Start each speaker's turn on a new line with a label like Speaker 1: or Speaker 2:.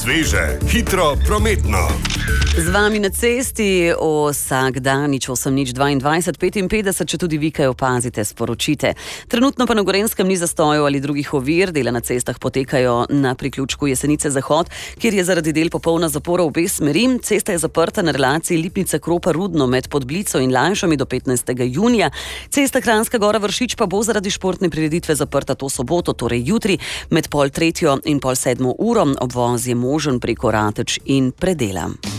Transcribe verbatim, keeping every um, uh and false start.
Speaker 1: Sveže, hitro, prometno.
Speaker 2: Z vami na cesti vsak dan, nič osem, nič dvaindvajset, petinpetdeset, če tudi vi kaj opazite, sporočite. Trenutno pa na Gorenjskem ni zastojev ali drugih ovir, dela na cestah potekajo na priključku Jesenice Zahod, kjer je zaradi del popolna zapora v obe smeri. Cesta je zaprta na relaciji Lipnica-Kropa-Rudno med Podblico in Lajšami do petnajstega junija. Cesta Kranjska Gora-Vršič pa bo zaradi športne prireditve zaprta to soboto, torej jutri, med pol tretjo in pol sedmo uro. Obvoz je možen preko Rateč in Predela.